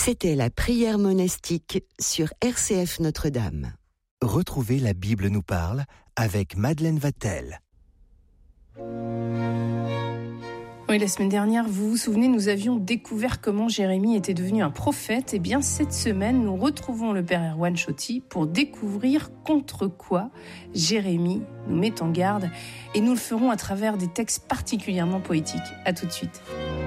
C'était la prière monastique sur RCF Notre-Dame. Retrouvez La Bible nous parle avec Madeleine Vatel. Oui, la semaine dernière, vous vous souvenez, nous avions découvert comment Jérémie était devenu un prophète. Eh bien, cette semaine, nous retrouvons le père Erwan Chotti pour découvrir contre quoi Jérémie nous met en garde. Et nous le ferons à travers des textes particulièrement poétiques. À tout de suite.